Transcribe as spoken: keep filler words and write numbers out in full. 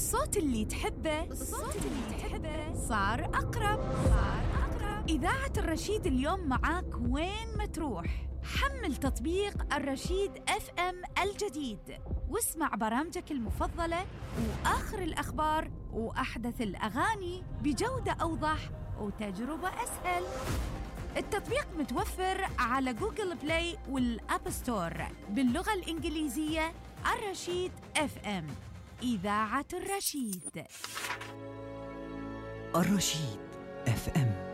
الصوت اللي تحبه الصوت اللي تحبه صار أقرب صار أقرب إذاعة الرشيد اليوم معاك وين ما تروح. حمل تطبيق الرشيد اف ام الجديد واسمع برامجك المفضلة وآخر الأخبار وأحدث الأغاني بجودة أوضح وتجربة أسهل. التطبيق متوفر على جوجل بلاي والأب ستور باللغة الإنجليزية. الرشيد اف ام، إذاعة الرشيد. الرشيد اف ام.